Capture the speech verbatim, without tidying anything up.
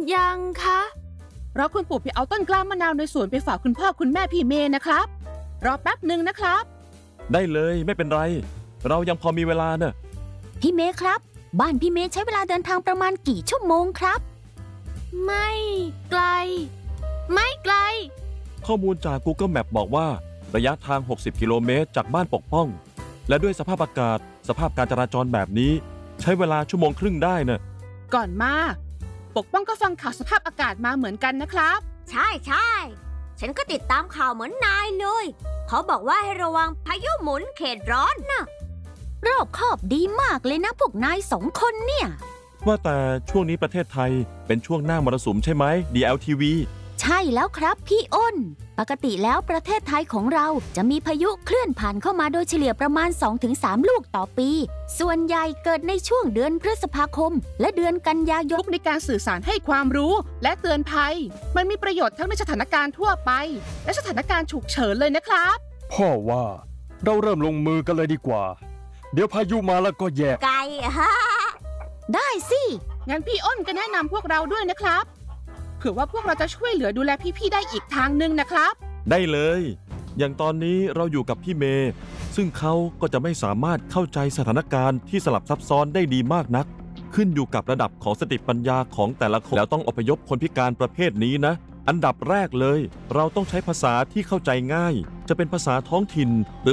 ยังคะเราคุณปู่ไปเอาต้นกล้ามะนาวในสวนไปฝากคุณพ่อคุณแม่พี่เมย์นะครับรอแป๊บหนึ่งนะครับได้เลยไม่เป็นไรเรายังพอมีเวลาเนอะพี่เมย์ครับบ้านพี่เมย์ใช้เวลาเดินทางประมาณกี่ชั่วโมงครับไม่ไกลไม่ไกลข้อมูลจาก Google Map บอกว่าระยะทางหกสิบกิโลเมตรจากบ้านปกป้องและด้วยสภาพอากาศสภาพการจราจรแบบนี้ใช้เวลาชั่วโมงครึ่งได้เนอะก่อนมาปกป้องก็ฟังข่าวสภาพอากาศมาเหมือนกันนะครับใช่ใช่ฉันก็ติดตามข่าวเหมือนนายเลยเขาบอกว่าให้ระวังพายุหมุนเขตร้อนนะรอบคอบดีมากเลยนะพวกนายสองคนเนี่ยว่าแต่ช่วงนี้ประเทศไทยเป็นช่วงหน้ามรสุมใช่ไหม ดี แอล ที วีใช่แล้วครับพี่อ้นปกติแล้วประเทศไทยของเราจะมีพายุเคลื่อนผ่านเข้ามาโดยเฉลี่ยประมาณ สองถึงสาม ลูกต่อปีส่วนใหญ่เกิดในช่วงเดือนพฤษภาคมและเดือนกันยายนในการสื่อสารให้ความรู้และเตือนภัยมันมีประโยชน์ทั้งในสถานการณ์ทั่วไปและสถานการณ์ฉุกเฉินเลยนะครับพ่อว่าเราเริ่มลงมือกันเลยดีกว่าเดี๋ยวพายุมาแล้วก็แย่ไกลฮะได้สิงั้นพี่อ้นก็แนะนำพวกเราด้วยนะครับเผื่อว่าพวกเราจะช่วยเหลือดูแลพี่ๆได้อีกทางนึงนะครับได้เลยอย่างตอนนี้เราอยู่กับพี่เมย์ซึ่งเขาก็จะไม่สามารถเข้าใจสถานการณ์ที่สลับซับซ้อนได้ดีมากนักขึ้นอยู่กับระดับของสติปัญญาของแต่ละคนแล้วต้องอพยพคนพิการประเภทนี้นะอันดับแรกเลยเราต้องใช้ภาษาที่เข้าใจง่ายจะเป็นภาษาท้องถิ่นหรือ